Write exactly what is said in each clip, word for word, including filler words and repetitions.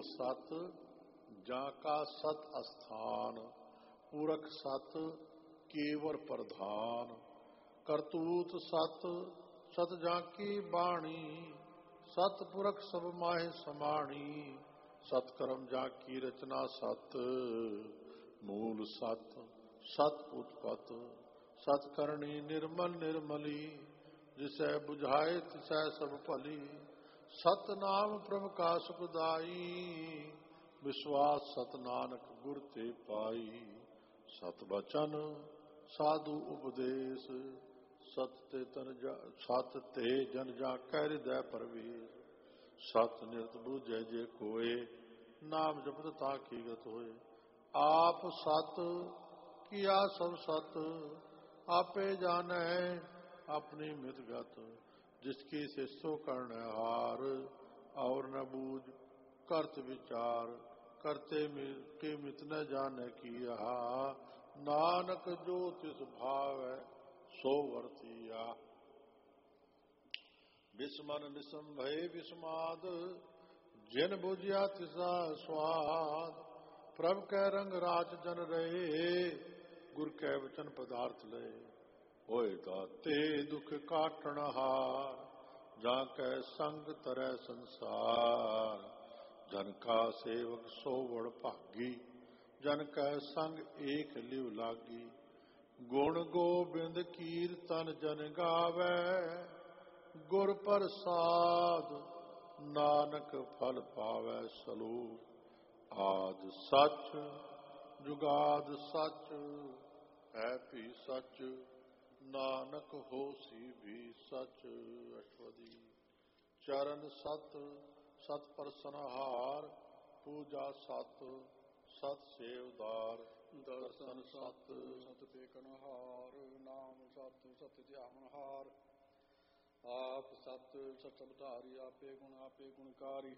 सत जा का सत अस्थान, पुरख सत केवर प्रधान, करतूत सत सत जा की बाणी, सतपुरख सब माहे समाणी, सतकर्म जा की रचना सत, मूल सत सत उत्पत, सतकरणी निर्मल निर्मली, जिसे बुझाए तिसै सब भली, सतनाम प्रभ का सुखदाई, विश्वास सत नानक गुर ते पाई, सत बचन साधु उपदेश, सत ते तन जा सत ते जन जा कह हृदय प्रवेश, सत निरत बूझे जे कोय, नाम जपत ताकी गत होए, आप सत किया सब सत, आपे जाने अपनी मितगत, जिसकी से सो कर्ण हार, और न बूझ करत विचार, करते के मित न जाने किया, नानक जो तिस भाव सो वर्तिया, विस्मन निसंभय विस्माद, जिन बुझिया तिसा स्वाद, प्रभ कै रंग राज जन रहे, गुर कै वचन पदार्थ लय, होए दाते दुख काटन हार, जाकै संग तरह संसार, जन का सेवक सो वड़ भागी, जन कै संग एक लिव लागी, गुण गोबिंद कीर्तन जन गावै, गुर प्रसाद नानक फल पावै सलोक, आद सच जुगाद सच है भी सच, नानक होसी भी सच। अष्टपदी। चरण सत सत प्रसनहार, पूजा सत सत सेवदार, दर्शन सत सत टेकनहार, नाम सत सत ध्यानहार, आप सत सत अवतारी, आपे गुण आपे गुणकारी,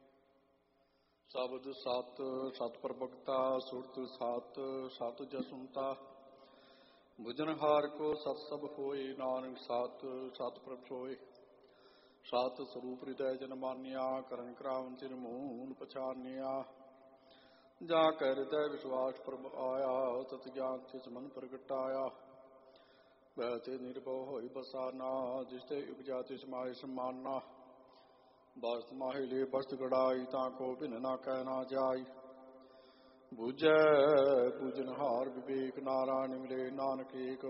शब्द सत सत प्रभुता, सुरत सत सत जसुनता, भुजनहार को सत सब होए, नानक सत सत प्रभ सोए, सत स्वरूप हृदय जन मानिया, करण करावन सिर मूल पछानिया, जा कै हृदय विश्वास प्रभ आया, तत ज्ञान तिस मन प्रगटाया, बहते निर्भव होई बसाना, जिसते उपजा तिस माहे सम्माना, बस्त माहे ले बस्त गड़ाई, ताको बिन ना कहना जाई, बुझै पूजनहार विवेक, नारायण मिले नानक एक,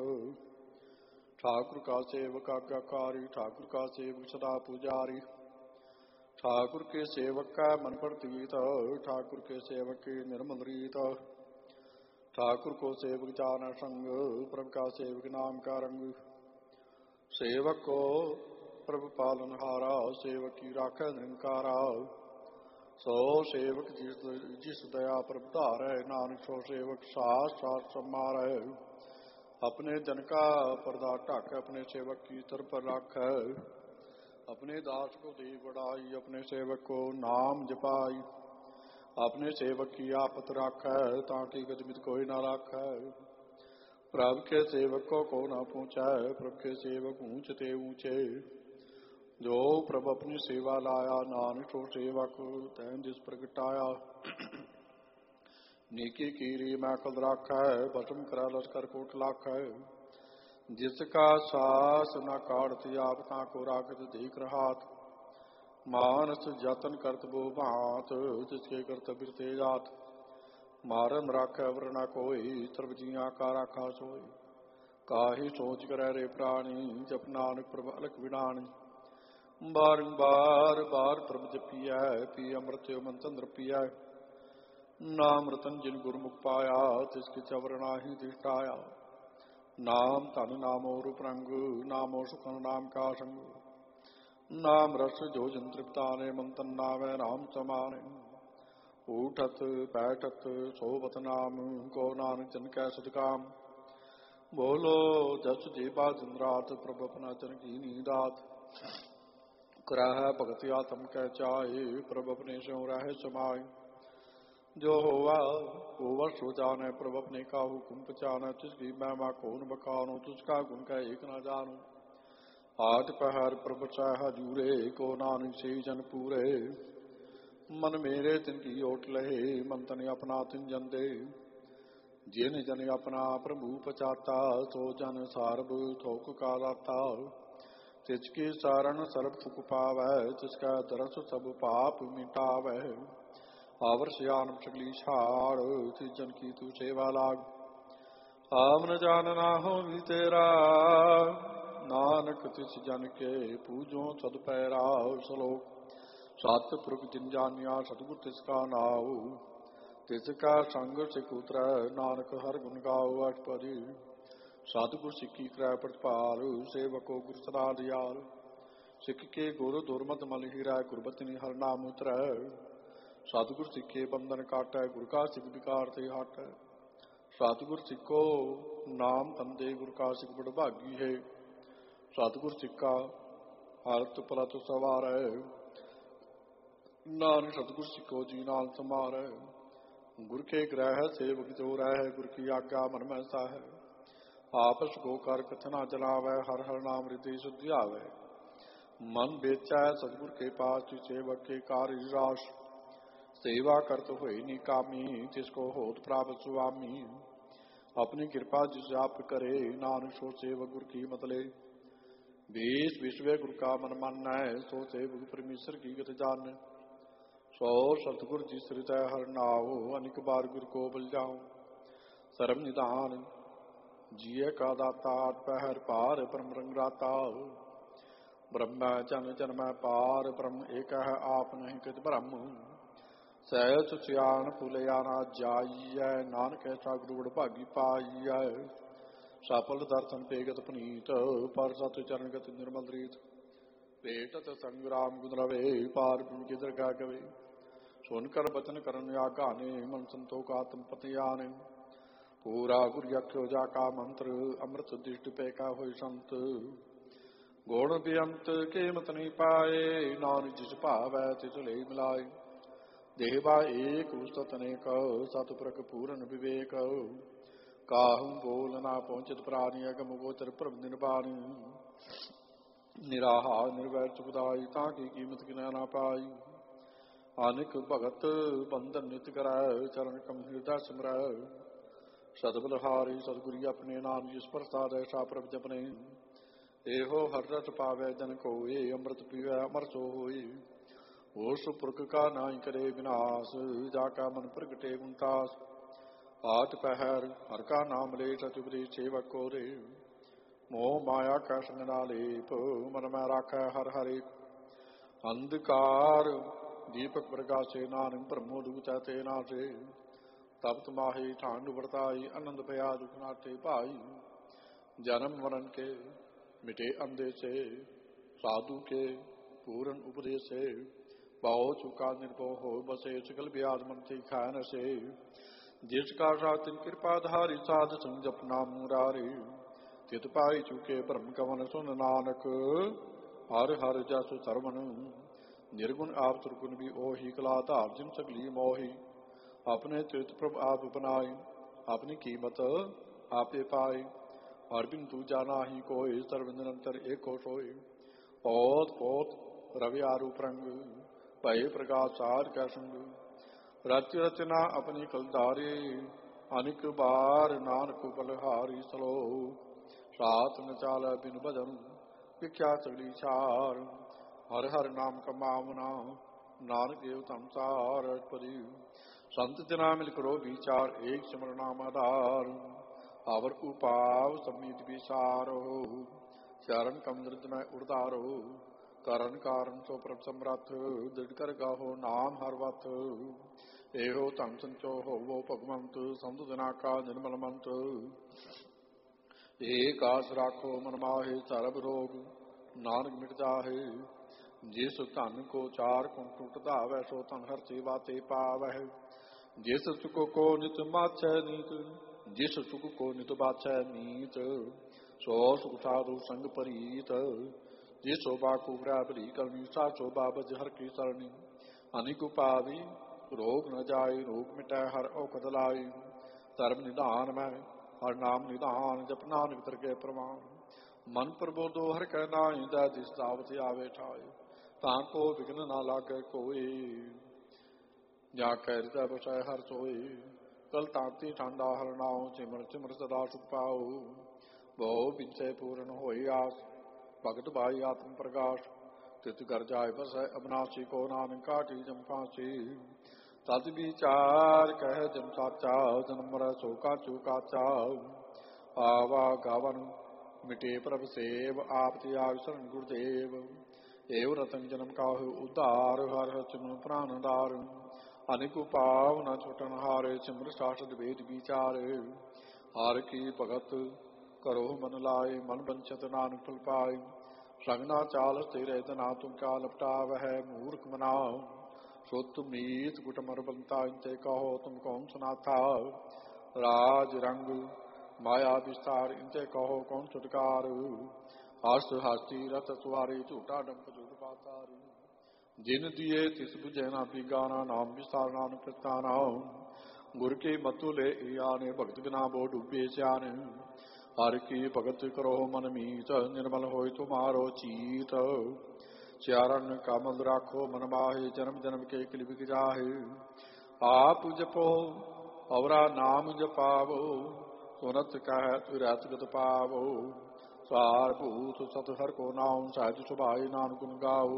ठाकुर का सेवक आज्ञाकारी, ठाकुर का सेवक सदा पुजारी, ठाकुर के सेवक का मन प्रतीत, ठाकुर के सेवक की निर्मल रीत, ठाकुर को सेवक जाना संग, प्रभु का सेवक नाम का रंग, सेवक को प्रभु पालनहारा, सेवक की राखै निरंकारा, सो सेवक जिस जिस दया प्रभु धारै, नानक सो सेवक सास सास समारै, अपने जन का पर्दा ढक, अपने सेवक की तरफ रख, अपने दास को दे बढ़ाई, अपने सेवक को नाम जपाई, अपने सेवक की आफत रख, ताकि गजमित कोई न रख, प्रभु के सेवक को को न पूछे, प्रभु के सेवक ऊंचते ऊंचे, जो प्रभु अपनी सेवा लाया, नानक सो सेवक तैन जिस प्रगटाया, नीकी कीरी मैं कल राख है, बचम करा लश्कर कोट लाख है, जिसका सास न काढ़ती आपता को राखत दीख रहात, मानस जतन करत बो भात, जिसके कर्तव्य ते जात, मारन राख वरना कोई, सर्व जिया का राखा सोई, काहि सोच कर रे प्राणी, जप नानक प्रभ अलख विडाणी, बारंबार बार प्रभ जपिया, पी अमृत मंत्र पिया, नाम रतन जिन गुरमुख पाया, तिसके चवर नाही दिष्टाया, नाम तन नामो रूप रंग, नामो सुखन नाम का संग, नाम रस जो जन तृप्ताने, मंतन नामे नाम समाने, उठत बैठत सोबत नाम, को नानक जन कै सदकाम, बोलो जस जेबा दिन रात, प्रभु अपना जन की नींदात, कराह भगत आत्म कै चाहे, प्रभु अपने स्यों रह समाये, जो होवा होवा सो जाने, प्रभु अपने का हुकुम पहचाने, तुझकी महिमा कौन बखानो, तुझका गुण का एक न जानो, आठ पहर प्रभु चाह हजूरे, को नानक से जन पूरे, मन मेरे तिनकी ओट लहे, मन तन अपना तिन जन दे। जिन जन अपना प्रभु पचाता, तो जन सारब थोक का दाता। तिसकी सारण सर्ब सुख पावै, तिसका दरस सब पाप मिटावै। आवर सियान सगली छाड़, तिस जन की तू सेवा लाग। आम न जानना हो भी तेरा, नानक तिस जन के पूजो सद पैरा। सलोक सतपुरख जिन जानिया, सतगुर तिसका नाव। तिसका संग सिख उतरै, नानक हर गुण गाओ। अष्टपदी सतगुर सिक्खी कै प्रतिपाल, सेवको गुर सदा दियाल। सिख के गुर दुर्मत मल हीरै, गुरबचनी हर नाम उतरै। सतगुर सिੱਖੇ बंधन काटै, गुर का सिख विकार ते हटै। सतगुर सिੱਖੋ नाम तंदे, गुर का सिख बड़ भागी है। सतगुर सिक्खा हरत पलत सवारै, नानक सतगुर सिੱਖੋ जी नाल समारै। गुर के ग्रह सेवक जो रह, गुर की आज्ञा मन में साहै। आपस को कर कथना जलावै, हर हर नाम हृदय शुद्धि आवै। मन बेचै सतगुर के पास, सेवक के कार्य रास। सेवा करत होई निकामी, तिसको होत प्राप्त सुआमी। अपनी कृपा जिस आप करे, नानक सो सेवक गुर की मतले। बीस विश्व गुर का मन मानै, सो सेवक परमेश्वर की गत जान। सो सतगुर जी हृदय हर नाव, अनिक बार गुर को बल जाऊं। सर्व निधान जिय का दाता, पहर पार परम रंग राता। ब्रह्म जन जन्म पार, ब्रह्म एक है आप नहीं कित ब्रह्म। सहज सियान फुलयाना जाइय, नानक ऐसा गुरु बड़ भागी पाइय। सफल दर्शन पेगत पुनीत, पर सत चरण गत निर्मल रीत। भेटत संग्राम गुण रवे, पार बिन की दरगाह गवे। सुनकर बचन करन आगाने, मन संतोख आत्म पति आने। पूरा गुर यख्यो जाका मंत्र, अमृत दृष्टि पैका होय संत। गुण बेअंत के मत नहीं पाए, नानक जिस भावै तिस ले मिलाए। देवा एक उस्तत अनेक, सतपुरख पूरन विवेक। काहू बोल ना पहुंचत प्राणी, अगम गोचर प्रभ निर्वाणी। निराहार निर्वैर सुखदाई, ताकि कीमत गिना ना पाई। अनिक भगत बंधन नित करै, चरण कम हृदय सिमरै। सतबलहारी सतगुरी अपने, नाम जिस प्रसाद ऐसा प्रभ जपने। एहो हर रस पावै जन कोय, अमृत पीवै अमर सो होय। उस पुरख का नाई करे विनाश, जाका मन प्रगटे गुणतास। आठ पहर हर का नाम ले, सतुपदेश सेवक को रे। मोह माया का संग ना लेप, मन में राखै हर हरेक। अंधकार दीपक प्रकाशे, नानक ब्रह्मो दुख ते नाशे। तप्त माही ठांड वर्ताई, आनंद भया दुख नाटे पाई। जन्म मरण के मिटे अंदेशे, साधु के पूरन उपदेशे। बहु चुका निर्भो हो बसे, सकल ब्याज मन थी खाय नशे। जिसका सातिन कृपा धारी, साध संग जपना मुरारी। चित पाई चुके ब्रह्म कवन, सुन नानक हर हर जस सरवण। निर्गुण आप तुरगुण भी ओही, कला धार जिम सगली मोही। अपने तीर्थ प्रभ आप बनाए, अपनी कीमत आपे पाए। हर बिन तू जाना ही कोई, सर्व निरंतर एको सोई। ओत पोत रवि आरूप रंग, भय प्रकाश सार कै संग। रच रचना अपनी कलधारी, अनिक बार नानक बलहारी। सलो सात न चाल बिन भजन, भिख्या सगली छार। हर हर नाम कमावना, नानक देव संसार। परी संत जना मिल करो विचार, एक सिमर नाम आधार। आवर उपाव समीत विचारो, चरण कमृत में उड़ारो। करण कारण सो प्रभ समरथ, दृढ़ कर गाहो नाम हर वत। एहो धन संचो हो वो भगवंत, संत जना का निर्मल मंत। एक आस राखो मन माहे, सर्ब रोग नानक मिट जाहे। जिस धन को चार कुंठ टूट धावै, सो धन हर सेवा ते पावै। जिस सुख को नित माछै नीत, जिस सुख को नित बाछै मीत। सो सुख साधु संग परीत, जिस शोभा को बराबरी करनी। सा शोभा बज हर की सरणी, अनिक उपाधि रोग न जाय। रोग मिटै हर औखद लाई, धर्म निधान में हर नाम निधान। जप नानक तरके प्रमाण, मन प्रबोधो हर कह नाई। दै दिस दावत आवे ठाए, ताको विघ्न ना लागे कोई। ਜਾ ਕੈ ਹਿਰਦੈ ਬਸੈ ਹਰਿ ਸੋਈ। ਕਲ ਤਾਂਤੀ ਠਾਂਡਾ ਹਰਨਾਉ ਸਿਮਰ ਸਿਮਰ ਸਦਾ ਸੁਖ ਪਾਉ। ਬਹੁ ਪਿਛੈ ਪੂਰਨ ਹੋਈ ਆਸ ਭਗਤ ਭਾਈ ਆਤਮ ਪ੍ਰਕਾਸ਼। ਤਿਤ ਘਰ ਜਾਇ ਬਸੈ ਅਬਨਾਸੀ ਕੋ ਨਾਨਕ ਕਾਟੀ ਜਮ ਫਾਂਸੀ। ਤਤ ਵਿਚਾਰ ਕਹਿ ਜਮ ਸਾਚਾ ਜਨਮ ਮਰੈ ਸੋ ਕਾਚੂ ਕਾਚਾ। ਆਵਾ ਗਾਵਨ ਮਿਟੇ ਪ੍ਰਭ ਸੇਵ ਆਪ ਤਿਆਗ ਸ਼ਰਨ ਗੁਰਦੇਵ। ਏਵ ਰਤਨ ਜਨਮ ਕਾਹੂ ਉਧਾਰ ਹਰਿ ਹਰਿ ਸਿਮਰਨ ਪ੍ਰਾਨਦਾਰ। ਅਨੇਕ ਉਪਾਵ ਨ ਛੁਟਨ ਹਾਰੇ ਸਿਮਰ ਸਾਸਤ ਵੇਦ ਵਿਚਾਰੇ। ਹਰਿ ਕੀ ਭਗਤ ਕਰੋ ਮਨ ਲਾਏ ਮਨ ਬੰਚਤ ਨਾਨਕ ਫਲ ਪਾਏ। ਸੰਗਨਾ ਚਾਲ ਤੇਰੇ ਤਨਾ ਤੁਮ ਕਾ ਲਪਟਾਵਹਿ ਮੂਰਖ ਮਨਾ। ਸੁਤ ਮੀਤ ਕੁਟਮਰ ਬੰਤਾ ਇੰਤੇ ਕਹੋ ਤੁਮ ਕੌਣ ਸੁਨਾਥਾ। ਰਾਜ ਰੰਗ ਮਾਇਆ ਵਿਸਤਾਰ ਇੰਤੇ ਕਹੋ ਕੌਣ ਛੁਟਕਾਰ। ਹਸ ਹਾਸੀ ਰਤ ਸੁਆਰੀ ਝੂਠਾ ਡੰਪ ਝੂਠ ਪਾਤਾਰ। ਜਿਨ ਦੀਏ ਤਿਸ ਬੁਝੈ ਨਾ ਪੀਗਾਨਾ ਨਾਮ ਵਿਸਤਾਰ ਨਾਨਕ ਪ੍ਰਸਤਾਨਾ। ਗੁਰ ਕੇ ਮਤੁ ਲੈ ਆਨੇ ਭਗਤ ਬਿਨਾ ਬੋ ਡੁੱਬੇ ਸਿਆਨ। ਹਰਿ ਕੀ ਭਗਤ ਕਰੋ ਮਨ ਮੀਤ ਨਿਰਮਲ ਹੋਇ ਤੁਮਾਰੋ ਚੀਤ। ਚਾਰਨ ਕਮਲ ਰਾਖੋ ਮਨ ਮਾਹੇ ਜਨਮ ਜਨਮ ਕੇ ਕਿਲਬਿਕ ਜਾਹੇ। ਆਪ ਜਪੋ ਔਰਾ ਨਾਮ ਜਪਾਵੋ ਸੁਨਤ ਕਹਿ ਤੁਰਤ ਗਤ ਪਾਵੋ। ਸਾਰ ਭੂਤ ਸਤ ਹਰਿ ਕੋ ਨਾਮ ਸਹਿਜ ਸੁਭਾਏ ਨਾਨਕ ਗੁਣ ਗਾਓ।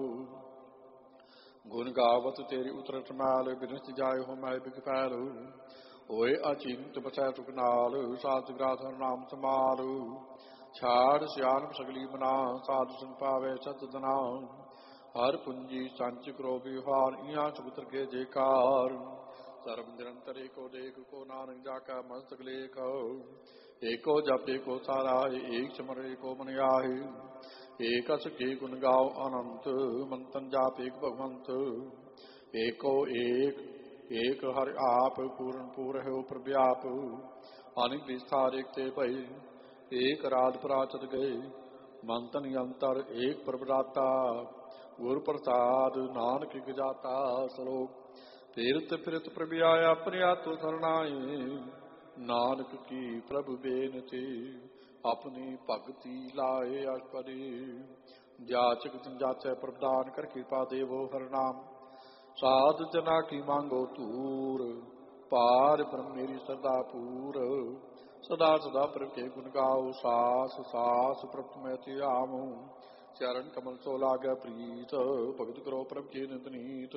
ਗੁਣ ਗਾਵਤ ਤੇਰੀ ਉਤਰਤ ਮਾਲ ਬਿਨਸ ਜਾਏ ਹੋ ਮੈਂ ਬਿਕ ਪੈਲ। ਹੋਏ ਅਚਿੰਤ ਬਸੈ ਸੁਖ ਨਾਲ ਸਾਧ ਗ੍ਰਾਸ ਹਰਿ ਨਾਮ ਸਮਾਲ। ਛਾੜ ਸਿਆਣਪ ਸਗਲੀ ਬਨਾ ਸਾਧ ਸੰਗ ਪਾਵੇ ਸਤ ਦਨਾ। ਹਰ ਪੁੰਜੀ ਸੰਚ ਕਰੋ ਵਿਹਾਰ ਇਹਾਂ ਸੁਪਤਰ ਕੇ ਜੇਕਾਰ। ਸਰਬ ਨਿਰੰਤਰ ਏਕੋ ਦੇਖ ਕੋ ਨਾਨਕ ਜਾ ਕੈ ਮਸਤਕ ਲੇਖ। ਏਕੋ ਜਪ ਏਕੋ ਸਾਰਾ ਏਕ ਸਿਮਰ ਏਕੋ ਮਨ ਆਏ। ਏਕ ਅਸ ਕੇ ਗੁਣ ਗਾਓ ਅਨੰਤ ਮੰਤਨ ਜਾਪ ਏਕ ਭਗਵੰਤ। ਏਕੋ ਏਕ ਏਕ ਹਰਿ ਆਪ ਪੂਰਨ ਪੂਰ ਹੈ ਪ੍ਰਭਿਆਪ। ਅਨਿਕ ਵਿਸਥਾਰ ਏਕ ਤੇ ਭਈ ਏਕ ਰਾਤ ਪ੍ਰਾਚਤ ਗਏ। ਮੰਤਨ ਅੰਤਰ ਏਕ ਪ੍ਰਭ ਦਾਤਾ ਗੁਰ ਪ੍ਰਸਾਦ ਨਾਨਕ ਇਕ ਜਾਤਾ। ਸਲੋਕ ਫਿਰਤ ਫਿਰਤ ਪ੍ਰਭ ਆਇਆ ਪ੍ਰਿਆ ਤੋ ਸਰਣਾਏ। ਨਾਨਕ ਕੀ ਪ੍ਰਭ ਬੇਨਤੀ ਆਪਣੀ ਭਗਤੀ ਲਾਏ ਅਸਪਦੇ। ਜਾਚਕ ਜਾਚੈ ਪ੍ਰਦਾਨ ਕਰ ਕਿਰਪਾ ਦੇਵੋ ਹਰਿ ਨਾਮ। ਸਾਧ ਜਨਾ ਕੀ ਮੰਗੋ ਧੂਰ ਪਾਰ ਬ੍ਰਹਮ ਮੇਰੀ ਸਰਦਾ ਪੂਰ। ਸਦਾ ਸਦਾ ਪ੍ਰਭ ਕੇ ਗੁਣ ਗਾਓ ਸਾਸ ਸਾਸ ਪ੍ਰਭ ਮੈਂ ਧਿਆਵੋ। ਚਰਨ ਕਮਲ ਸੋ ਲਾਗੈ ਪ੍ਰੀਤ ਭਗਤ ਕਰੋ ਪ੍ਰਭ ਕੇ ਨਿਤ ਨੀਤ।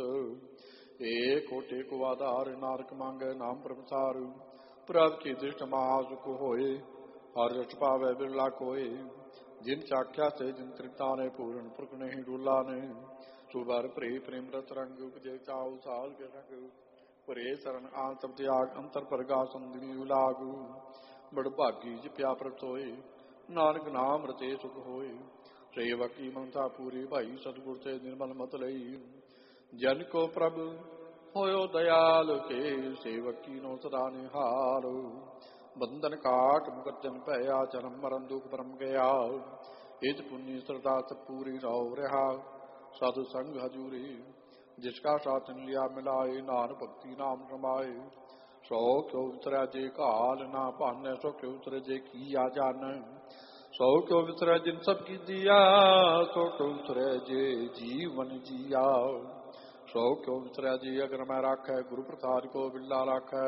ਏਕ ਕੋਟੇ ਕੋ ਆਧਾਰ ਨਾਨਕ ਮੰਗੈ ਨਾਮ ਪ੍ਰਭ ਸਾਰ। ਪ੍ਰਭ ਕੀ ਦ੍ਰਿਸ਼ਟ ਮਹਾ ਸੁਖ ਹੋਏ ਹਰਿ ਰਸ ਪਾਵੈ ਬਿਰਲਾ ਕੋਏ। ਜਿਨ ਚਾਖਿਆ ਤੇ ਜਿਨ ਤ੍ਰਿਪਤਾ ਨੇ ਪੂਰਨ ਪੁਰਖ ਨਹੀਂ ਡੂਲਾ ਨੇ। ਸੁਭਰ ਭਰੇ ਪ੍ਰੇਮ ਰਸ ਰੰਗ ਉਪਜੇ ਚਾਉ ਸਾਲ ਕੇ ਰੰਗ। ਭਰੇ ਸਰਨ ਆਨ ਤਬ ਤਿਆਗ ਅੰਤਰ ਪਰਗਾ ਸੰਦਨੀ ਲਾਗੂ। ਬੜ ਭਾਗੀ ਜਿਪਿਆ ਪ੍ਰਭ ਸੋਏ ਨਾਨਕ ਨਾਮ ਰਤੇ ਸੁਖ ਹੋਏ। ਸੇਵਕ ਕੀ ਮਮਤਾ ਪੂਰੀ ਭਾਈ ਸਤਿਗੁਰ ਤੇ ਨਿਰਮਲ ਮਤ ਲਈ। ਜਨ ਕੋ ਪ੍ਰਭ ਹੋਇਓ ਦਇਆਲ ਕੇ ਸੇਵਕ ਕੀ ਨੋ ਸਦਾ ਨਿਹਾਲ। ਬੰਧਨ ਕਾਟ ਮੁਕਤ ਜਨ ਭਇਆ ਜਨਮ ਮਰਨ ਦੁਖ ਭਰਮ ਗਿਆ। ਇਤ ਪੁੰਨੀ ਸਰਦਾ ਸਤ ਪੂਰੀ ਰਹੁ ਰਹਾ ਸਾਧੂ ਸੰਗ ਹਜੂਰੀ। ਜਿਸਕਾ ਸਾਥ ਲਿਆ ਮਿਲਾਏ ਨਾਨ ਭਗਤੀ ਨਾਮ ਰਮਾਏ। ਸੋ ਕਿਉ ਉਤਰੈ ਜੇ ਘਾਲ ਨਾ ਭਾਨੈ ਸੋ ਕਿਉ ਉਤਰੈ ਜੇ ਕੀਆ ਜਾਣੈ। ਸੋ ਕਿਉ ਵਿਸਰੈ ਜਿਨ ਸਭ ਕੀ ਦੀਆ ਸੋ ਕਿਉ ਉਤਰੈ ਜੇ ਜੀਵਨ ਜੀਆ। ਸੋ ਕਿਉ ਵਿਸਰੈ ਜੀ ਅਗਰ ਮੈਂ ਰਾਖੈ ਗੁਰੂ ਪ੍ਰਸਾਦ ਕੋ ਬਿਲਾ ਰਾਖੈ।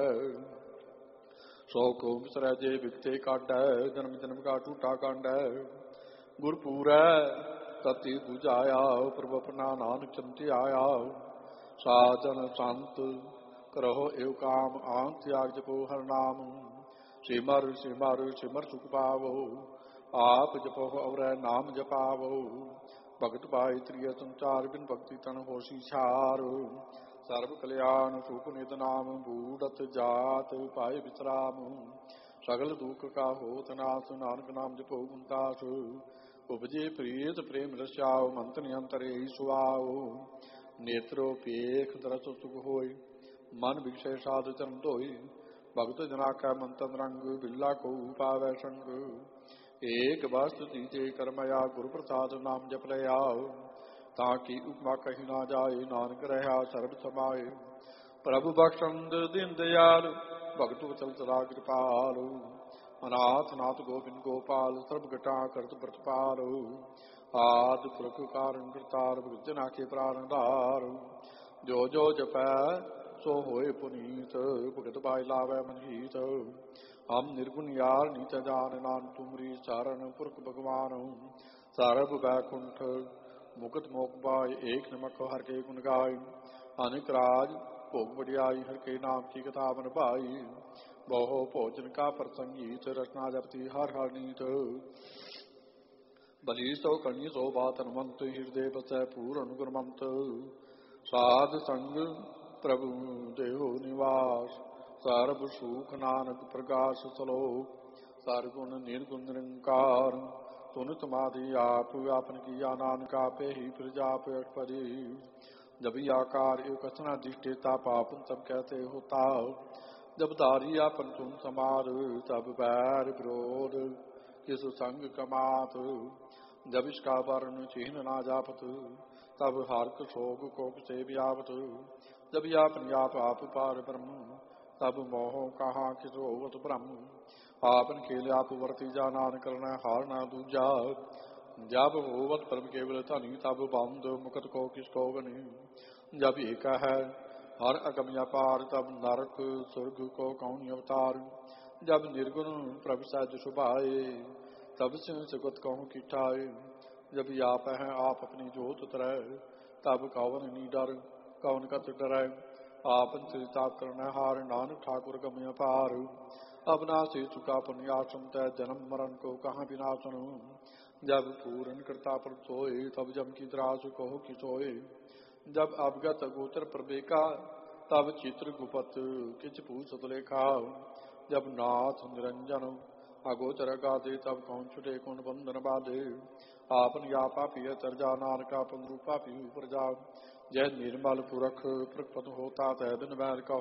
ਸੋ ਕਿਉ ਵਿਸਰੈ ਜੇ ਵਿਗਤੇ ਕਾਢੈ ਜਨਮ ਜਨਮ ਕਾ ਝੂਠਾ ਕਾਂਢੈ। ਗੁਰ ਪੂਰੈ ਤਤੀ 부ਝਾਇਆ ਪ੍ਰਭ ਆਪਣਾ ਨਾਨਕ ਚੰਤੇ ਆਇਆ। ਸਾਜਨ ਸੰਤ ਕਰਹੁ ਏਵ ਕਾਮ ਆਨ ਤਿਆਗ ਜਪੋ ਹਰਿ ਨਾਮ। ਸਿਮਰ ਸਿਮਰ ਸਿਮਰ ਸੁਖ ਪਾਵੋ ਆਪ ਜਪੋ ਔਰੈ ਨਾਮ ਜਪਾਵੋ। ਭਗਤ ਭਾਈ ਤ੍ਰਿਆ ਸੰਚਾਰ ਬਿਨ ਭਗਤੀ ਤਨ ਹੋਸੀ ਛਾਰ। ਸਰਬ ਕਲਿਆਣ ਸੁਖ ਨਿਤ ਨਾਮ ਬੂੜਤ ਜਾਤ ਪਾਏ ਵਿਸਰਾਮ। ਸਗਲ ਦੁਖ ਕਾ ਹੋਤ ਨਾਸ ਨਾਨਕ ਨਾਮ ਜਪੋ ਗੁਣਤਾਸ। ਉਪਜੇ ਪ੍ਰੀਤ ਪ੍ਰੇਮ ਰਸਾਓ ਮੰਤਨ ਅੰਤਰੇ ਸੁਆਓ। ਨੇਤਰੋ ਪੇਖ ਦਰਸ ਸੁਖ ਹੋਈ ਮਨ ਵਿਖਸੈ ਸਾਧ ਚਰਨ ਧੋਈ। ਭਗਤ ਜਨਾ ਕੈ ਮੰਤਨ ਰੰਗ ਬਿਰਲਾ ਕੋ ਪਾਵੈ ਸੰਗ। ਏਕ ਵਸਤੁ ਤੀਜੇ ਕਰਮਇਆ ਗੁਰ ਪ੍ਰਸਾਦ ਨਾਮ ਜਪ ਲਿਆ। ਤਾਂ ਕੀ ਉਪਮਾ ਕਹੀ ਨਾ ਜਾਏ ਨਾਨਕ ਰਹਾ ਸਰਬ ਸਮਾਏ। ਪ੍ਰਭੁ ਬਖਸ਼ੰਦ ਦੀਨ ਦਿਆਲ ਭਗਤੁ ਵਤਲ ਸਦਾ ਕਿਰਪਾਲ। ਅਨਾਥ ਨਾਥ ਗੋਬਿੰਦ ਗੋਪਾਲ ਸਰਬ ਘਟਾ ਕਰਤ ਪ੍ਰਤਪਾਲ। ਆਦਿ ਪੁਰਖ ਕਾਰਨ ਕਰਤਾਰ ਭਗਤ ਜਨਾ ਕੇ ਪ੍ਰਾਨ ਧਾਰ। ਜੋ ਜੋ ਜਪੈ सो होए पुनीत भगत भाई लावे मनहीत हम निर्गुण यार नीत जान नान तुमरी चारण पुरख भगवान सारभ बैकुंठ मुकुट मोक बाय एक नमक हर के गुण गाय अनिक राज भोग बढ़ियाई हर के नाम की कथा बन पाई बहु भोजन का प्रसंगीत रचना जपति हर हर नीत बलि सो कणी सो बात हनुमंत हृदय बसै पूर्ण गुणमंत साध संग प्रभु देहो निवास सर्व सुख नानक प्रकाश सलोक सर्वगुण निर्गुण निरंकार तुन समाधि आप आपन किया नानक आपे ही प्रजाप अटपरी जब आकार एक कसना दिष्टेता पापन तब कहते होता जब दारी आपन तुम समार तब बैर विरोध किस संग कमात जब इसका वर्ण चिन्ह ना जापत तब हार्क शोक कोप से व्यापत जब यापन आप आप पार ब्रह्म तब मोह कहाँ किसोवत ब्रह्म आपन खेल आप वर्ती जानान करना हार ना दूजा जब होवत परम केवल धनी तब बंद मुकत को किसको गनी जब एक है हर अगम अपार तब नरक स्वर्ग को कौन अवतार जब निर्गुण प्रभु सहज सुभाए तब सिंह सुगत कहूँ किठाए जब आप है आप अपनी जोत तरह तब कवन निडर कवन कत डरै आपन त्रिताप करना हार नानक ठाकुर गम्य पार अपना से चुका पुण्याश्रम तय जन्म मरण को कहाँ विनाशन जब पूर्ण करता पर सोए तब जम की त्रास कहो कि सोए जब अवगत गोचर प्रवेका तब चित्र गुपत किच पूछत लेखा जब नाथ निरंजन अगोचर गादे तब कौन छुटे कौन बंधन बाधे आपन या पापी चर्जा नानक आपन रूपा पी प्रजा जय निर्मल पुरख प्रकट होता तय बिन बैर का